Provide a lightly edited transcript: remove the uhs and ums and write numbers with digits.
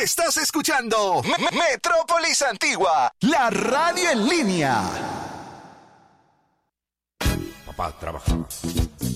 Estás escuchando Metrópolis Antigua, la radio en línea. Papá trabajaba